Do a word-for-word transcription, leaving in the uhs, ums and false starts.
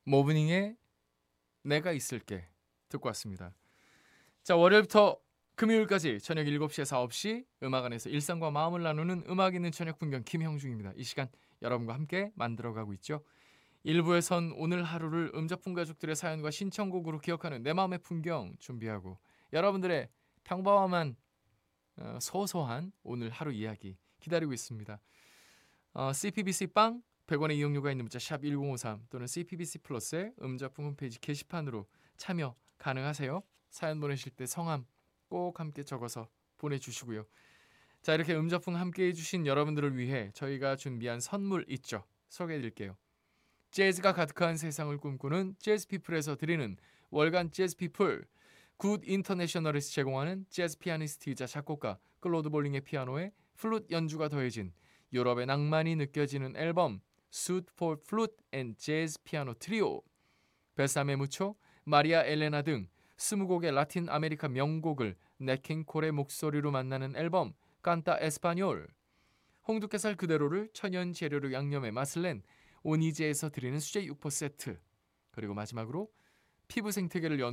모브닝의 내가 있을게 듣고 왔습니다. 자, 월요일부터 금요일까지 저녁 일곱 시에서 아홉 시 음악 안에서 일상과 마음을 나누는 음악 있는 저녁 풍경 김형중입니다. 이 시간 여러분과 함께 만들어가고 있죠. 일 부에선 오늘 하루를 음적풍 가족들의 사연과 신청곡으로 기억하는 내 마음의 풍경 준비하고 여러분들의 평범한 어, 소소한 오늘 하루 이야기 기다리고 있습니다. 어, 씨피비씨 빵 백 원의 이용료가 있는 문자 샵 일공오삼 또는 씨피비씨 플러스의 음적풍 홈페이지 게시판으로 참여 가능하세요. 사연 보내실 때 성함 꼭 함께 적어서 보내주시고요. 자, 이렇게 음적풍 함께 해주신 여러분들을 위해 저희가 준비한 선물 있죠. 소개해드릴게요. 재즈가 가득한 세상을 꿈꾸는 재즈피플에서 드리는 월간 재즈피플, 굿 인터내셔널에서 제공하는 재즈 피아니스트이자 작곡가 클로드 볼링의 피아노에 플룻 연주가 더해진 유럽의 낭만이 느껴지는 앨범 Suite for Flute and Jazz 피아노 트리오, 베사메 무초, 마리아 엘레나 등 스무 곡의 라틴 아메리카 명곡을 넷킹콜의 목소리로 만나는 앨범 칸타 에스파뇰, 홍두깨살 그대로를 천연 재료로 양념해 맛을 낸 오니제에서 드리는 수제 육포 세트, 그리고 마지막으로 피부 생태계를 연